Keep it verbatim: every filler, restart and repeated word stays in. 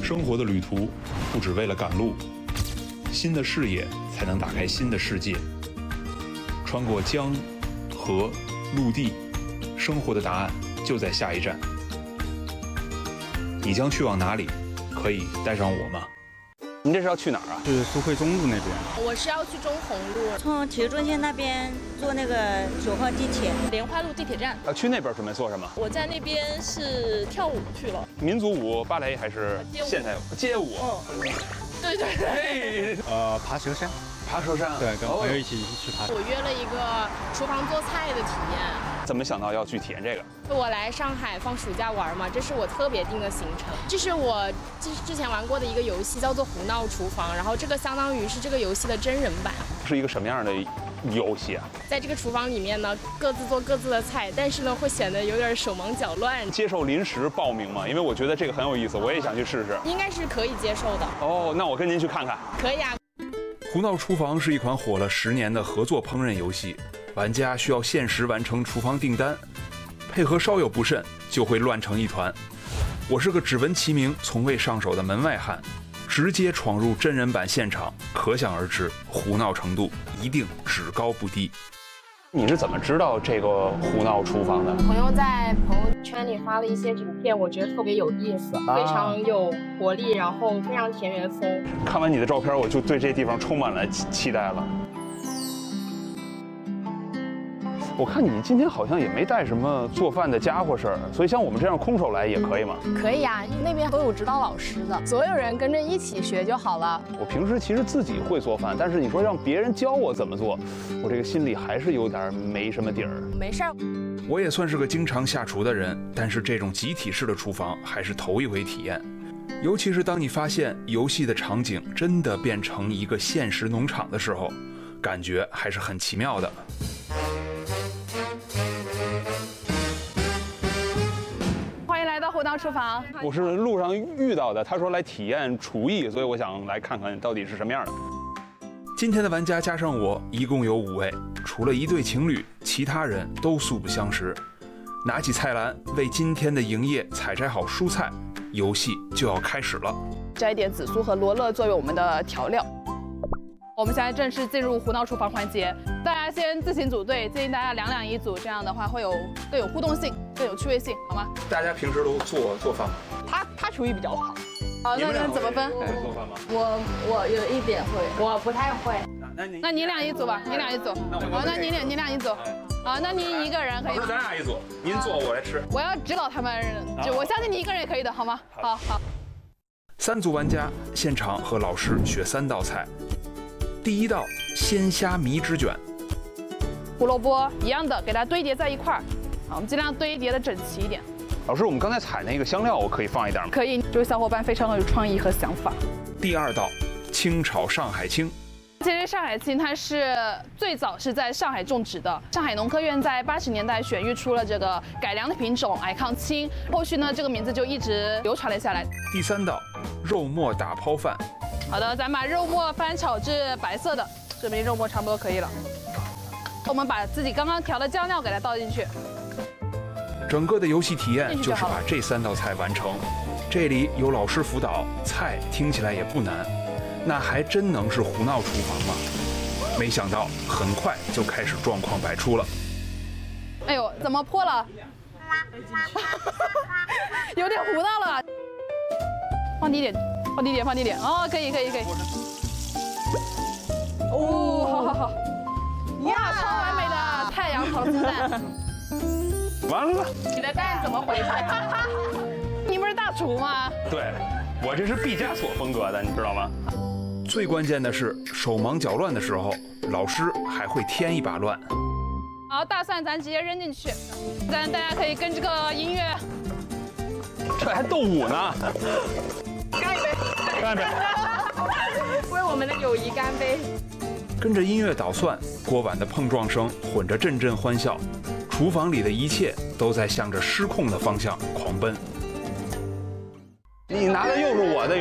生活的旅途不只为了赶路，新的视野才能打开新的世界。穿过江、河、陆地，生活的答案就在下一站。你将去往哪里？可以带上我吗？ 您这是要去哪儿啊？ 是苏汇中路那边。 我是要去中红路， 从体育中心那边坐那个九号地铁， 莲花路地铁站。 要去那边准备做什么？ 我在那边是跳舞去了， 民族舞、芭蕾还是现代舞？街舞。 嗯，对对对。 呃，爬蛇山。 爬蛇山。 对，跟朋友一起去爬。 我约了一个厨房做菜的体验。 怎么想到要去体验这个？ 我来上海放暑假玩嘛，这是我特别定的行程。这是我之之前玩过的一个游戏，叫做《胡闹厨房》，然后这个相当于是这个游戏的真人版。 是一个什么样的游戏啊？ 在这个厨房里面呢，各自做各自的菜，但是呢，会显得有点手忙脚乱。 接受临时报名吗？因为我觉得这个很有意思，我也想去试试。 应该是可以接受的。 哦，那我跟您去看看。 可以啊。 胡闹厨房是一款火了十年的合作烹饪游戏，玩家需要限时完成厨房订单，配合稍有不慎就会乱成一团。我是个只闻其名从未上手的门外汉，直接闯入真人版现场，可想而知胡闹程度一定只高不低。 你是怎么知道这个胡闹厨房的？ 朋友在朋友圈里发了一些影片，我觉得特别有意思，啊、非常有活力，然后非常田园风。 看完你的照片，我就对这地方充满了期待了。我看你今天好像也没带什么做饭的家伙事儿，所以像我们这样空手来也可以吗？ 可以啊，那边都有指导老师的，所有人跟着一起学就好了。 我平时其实自己会做饭，但是你说让别人教我怎么做，我这个心里还是有点没什么底儿。 没事儿， 我也算是个经常下厨的人，但是这种集体式的厨房还是头一回体验。尤其是当你发现游戏的场景真的变成一个现实农场的时候，感觉还是很奇妙的。 胡闹厨房， 我是路上遇到的，他说来体验厨艺，所以我想来看看到底是什么样的。 今天的玩家加上我，一共有五位，除了一对情侣，其他人都素不相识。拿起菜篮，为今天的营业采摘好蔬菜，游戏就要开始了。 摘点紫苏和罗勒作为我们的调料。我们现在正式进入胡闹厨房环节，大家先自行组队，建议大家两两一组，这样的话会有更有互动性，更有趣味性，好吗？ 大家平时都做做饭吗？ 他他厨艺比较好。好，那那怎么分？ 会做饭吗？ 我我有一点会，我不太会。 那你那你俩一组吧，你俩一组。好，那你俩你俩一组。好，那你一个人可以吗？ 咱俩一组，您做我来吃。 我要指导他们，就我相信你一个人也可以的，好吗？好好。 三组玩家现场和老师学三道菜。第一道鲜虾米纸卷， 胡萝卜一样的，给它堆叠在一块儿，好，我们尽量堆叠的整齐一点。 老师，我们刚才采那个香料，我可以放一点吗？ 可以，这位小伙伴非常的有创意和想法。 第二道清炒上海青， 其实上海青它是最早是在上海种植的，上海农科院在八十年代选育出了这个改良的品种矮抗青，后续呢这个名字就一直流传了下来。 第三道肉末打抛饭。 好的，咱把肉末翻炒至白色的，证明肉末差不多可以了。我们把自己刚刚调的酱料给它倒进去。 整个的游戏体验就是把这三道菜完成。这里有老师辅导，菜听起来也不难，那还真能是胡闹厨房吗？没想到很快就开始状况百出了。 哎呦，怎么破了？有点糊到了。放低点。放低点，放低点，哦，可以，可以，可以。哦，好好好，哇，超完美的太阳炒鸡蛋。 完了， 你的蛋怎么回事？ 你不是大厨吗？ 对，我这是毕加索风格的，你知道吗？ 最关键的是，手忙脚乱的时候，老师还会添一把乱。 好，大蒜咱直接扔进去，咱大家可以跟这个音乐。 这还斗舞呢。 干一杯， 干一杯， 为我们的友谊干杯！ 跟着音乐捣蒜，锅碗的碰撞声混着阵阵欢笑，厨房里的一切都在向着失控的方向狂奔。 你拿的又是我的。